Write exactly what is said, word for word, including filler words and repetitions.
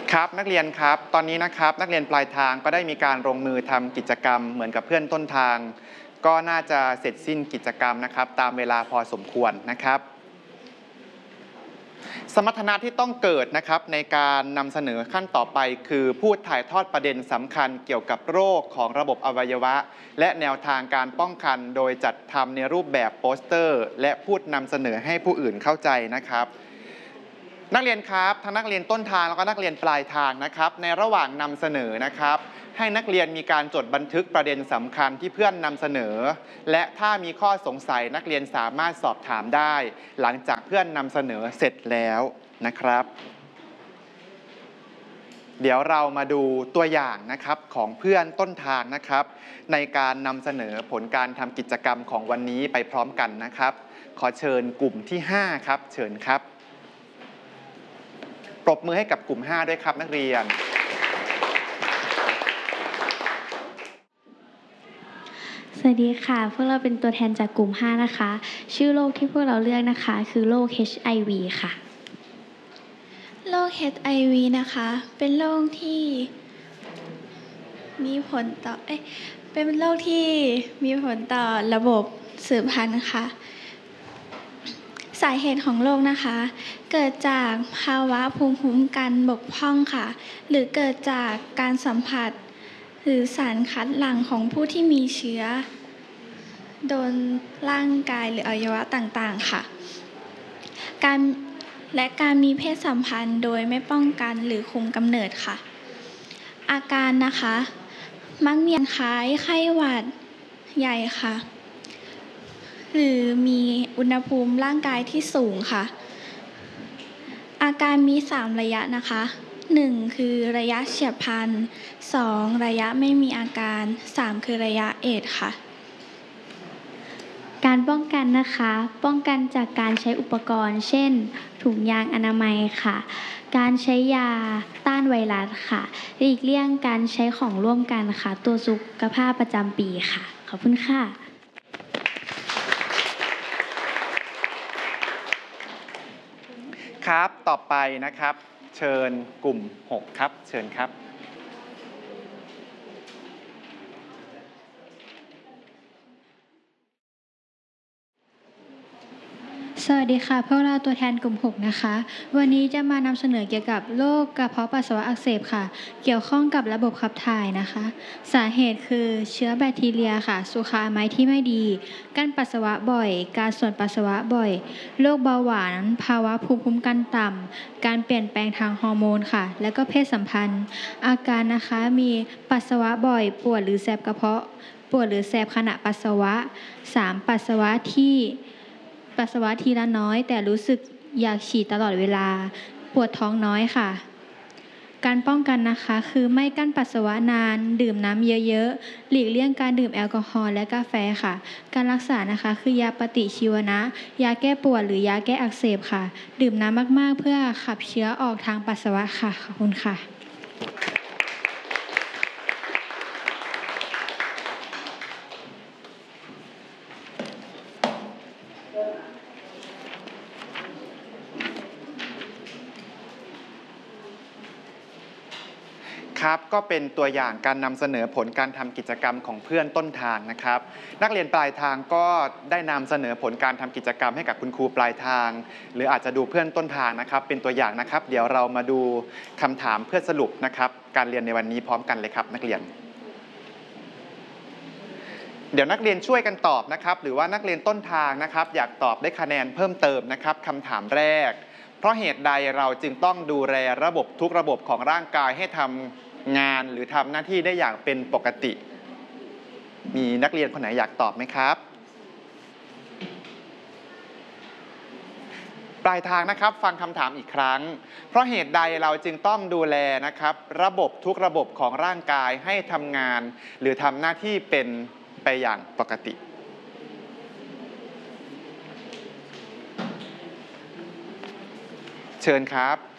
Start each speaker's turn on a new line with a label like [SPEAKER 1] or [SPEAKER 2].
[SPEAKER 1] ครับนักเรียนครับตอนนี้นะครับนักเรียนปลายทางก็ได้มีการลงมือทำกิจกรรมเหมือนกับเพื่อนต้นทางก็น่าจะเสร็จสิ้นกิจกรรมนะครับตามเวลาพอสมควรนะครับสมรรถนะที่ต้องเกิดนะครับในการนำเสนอขั้นต่อไปคือพูดถ่ายทอดประเด็นสำคัญเกี่ยวกับโรคของระบบอวัยวะและแนวทางการป้องกันโดยจัดทำในรูปแบบโปสเตอร์และพูดนำเสนอให้ผู้อื่นเข้าใจนะครับนักเรียนครับทั้งนักเรียนต้นทางแล้วก็นักเรียนปลายทางนะครับในระหว่างนำเสนอนะครับให้นักเรียนมีการจดบันทึกประเด็นสำคัญที่เพื่อนนำเสนอและถ้ามีข้อสงสัยนักเรียนสามารถสอบถามได้หลังจากเพื่อนนำเสนอเสร็จแล้วนะครับเดี๋ยวเรามาดูตัวอย่างนะครับของเพื่อนต้นทางนะครับในการนำเสนอผลการทำกิจกรรมของวันนี้ไปพร้อมกันนะครับขอเชิญกลุ่มที่ห้าครับเชิญครับปรบมือให้กับกลุ่มห้าด้วยครับนักเรียน
[SPEAKER 2] สวัสดีค่ะพวกเราเป็นตัวแทนจากกลุ่มห้านะคะชื่อโรคที่พวกเราเลือกนะคะคือโรค เอช ไอ วี ค่ะ
[SPEAKER 3] โรค เอช ไอ วี นะคะเป็นโรคที่มีผลต่อเอ๊ะเป็นโรคที่มีผลต่อระบบสืบพันธุ์ค่ะสาเหตุของโรคนะคะเกิดจากภาวะภูมิคุ้มกันบกพร่องค่ะหรือเกิดจากการสัมผัสหรือสารคัดหลั่งของผู้ที่มีเชื้อโดนร่างกายหรืออวัยวะต่างๆค่ะการและการมีเพศสัมพันธ์โดยไม่ป้องกันหรือคุมกำเนิดค่ะอาการนะคะมักมีอาการคล้ายไข้หวัดใหญ่ค่ะหรือมีอุณหภูมิร่างกายที่สูงค่ะอาการมีสามระยะนะคะหนึ่งคือระยะเฉียบพลันสองระยะไม่มีอาการสามคือระยะเอดส์ค่ะ
[SPEAKER 2] การป้องกันนะคะป้องกันจากการใช้อุปกรณ์เช่นถุงยางอนามัยค่ะการใช้ยาต้านไวรัสค่ะหลีกเลี่ยงการใช้ของร่วมกันค่ะตัวสุขภาพประจำปีค่ะขอบคุณค่ะ
[SPEAKER 1] ครับต่อไปนะครับเชิญกลุ่มหกครับเชิญครับ
[SPEAKER 4] สวัสดีค่ะพวกเราตัวแทนกลุ่มหกนะคะวันนี้จะมานำเสนอเกี่ยวกับโรคกระเพาะปัสสาวะอักเสบค่ะเกี่ยวข้องกับระบบขับถ่ายนะคะสาเหตุคือเชื้อแบคทีเรียค่ะสุขอนามัยที่ไม่ดีกั้นปัสสาวะบ่อยการส่วนปัสสาวะบ่อยโรคเบาหวานภาวะภูมิคุ้มกันต่ำการเปลี่ยนแปลงทางฮอร์โมนค่ะและก็เพศสัมพันธ์อาการนะคะมีปัสสาวะบ่อยปวดหรือแสบกระเพาะปวดหรือแสบขณะปัสสาวะสามปัสสาวะที่ปัสสาวะทีละน้อยแต่รู้สึกอยากฉี่ตลอดเวลาปวดท้องน้อยค่ะการป้องกันนะคะคือไม่กั้นปัสสาวะนานดื่มน้ำเยอะๆหลีกเลี่ยงการดื่มแอลกอฮอล์และกาแฟค่ะการรักษานะคะคือยาปฏิชีวนะยาแก้ปวดหรือยาแก้อักเสบค่ะดื่มน้ำมากๆเพื่อขับเชื้อออกทางปัสสาวะค่ะขอบคุณค่ะ
[SPEAKER 1] ครับก็เป็นตัวอย่างการนำเสนอผลการทำกิจกรรมของเพื่อนต้นทางนะครับนักเรียนปลายทางก็ได้นำเสนอผลการทำกิจกรรมให้กับคุณครูปลายทางหรืออาจจะดูเพื่อนต้นทางนะครับเป็นตัวอย่างนะครับเดี๋ยวเรามาดูคำถามเพื่อสรุปนะครับการเรียนในวันนี้พร้อมกันเลยครับนักเรียนเดี๋ยวนักเรียนช่วยกันตอบนะครับหรือว่านักเรียนต้นทางนะครับอยากตอบได้คะแนนเพิ่มเติมนะครับคำถามแรกเพราะเหตุใดเราจึงต้องดูแลระบบทุกระบบของร่างกายให้ทำงานหรือทำหน้าที่ได้อย่างเป็นปกติมีนักเรียนคนไหนอยากตอบไหมครับปลายทางนะครับฟังคำถามอีกครั้งเพราะเหตุใดเราจึงต้องดูแลนะครับระบบทุกระบบของร่างกายให้ทำงานหรือทำหน้าที่เป็นไปอย่างปกติเชิญครับ